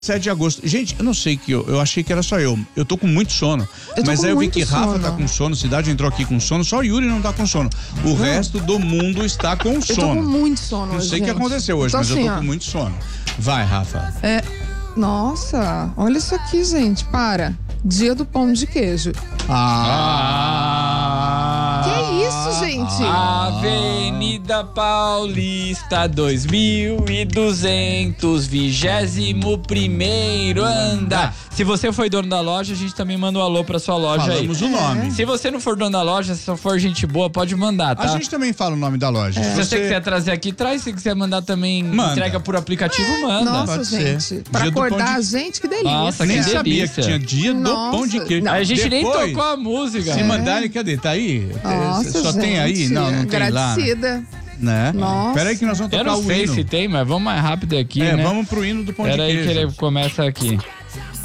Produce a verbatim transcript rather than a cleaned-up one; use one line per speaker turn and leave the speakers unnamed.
sete de agosto. Gente, eu não sei que eu, eu achei que era só eu. Eu tô com muito sono.
Eu
Mas aí eu vi que Rafa
sono.
tá com sono, Cidade entrou aqui com sono, só o Yuri não tá com sono. O não. resto do mundo está com
eu
sono.
Eu tô com muito sono
Não
hoje,
sei o que aconteceu hoje,
tô
mas
assim,
eu tô
ó.
com muito sono. Vai, Rafa.
É, nossa, olha isso aqui, gente. Para. Dia do pão de queijo.
Ah!
Que isso, gente?
Avenida Paulista, dois mil e duzentos, vigésimo primeiro andar. Se você foi dono da loja, a gente também manda um alô pra sua loja.
Falamos
aí.
o nome.
É. Se você não for dono da loja, se só for gente boa, pode mandar, tá?
A gente também fala o nome da loja.
É.
Se você, você quiser trazer aqui, traz. Se quiser mandar também,
manda.
Entrega por aplicativo, manda.
Nossa,
Pode
gente.
ser.
Pra
Dia do
acordar
pão
a
de-
gente, que delícia.
Nossa,
Nem
que
sabia
delícia.
que tinha dia
Nossa.
do pão de queijo.
Não.
A gente nem
Depois,
tocou a música.
Se mandarem, cadê? Tá aí?
Nossa,
Só
gente.
tem aí? Não, não tem lá.
Agradecida.
Né?
Nossa.
Peraí que nós vamos
Eu
tocar
não
o
sei
hino.
se tem, mas vamos mais rápido aqui,
É,
né?
vamos pro hino do pão
Pera
de
aí
queijo.
que ele começa aqui.